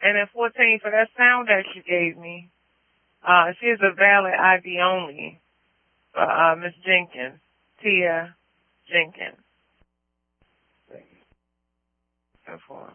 And then 14 for that sound that you gave me. She is a valid ID only for Miss Jenkins, Tia Jenkins. So for